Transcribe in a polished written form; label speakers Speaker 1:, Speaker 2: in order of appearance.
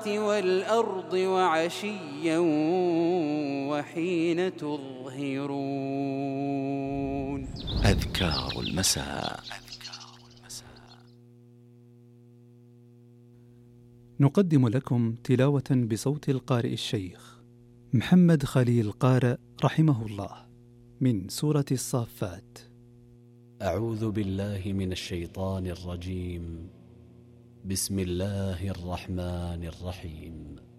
Speaker 1: السماوات والأرض وعشيا وحين تظهرون.
Speaker 2: أذكار المساء.
Speaker 3: نقدم لكم تلاوة بصوت القارئ الشيخ محمد خليل قارئ رحمه الله من سورة الصافات.
Speaker 4: أعوذ بالله من الشيطان الرجيم. بسم الله الرحمن الرحيم.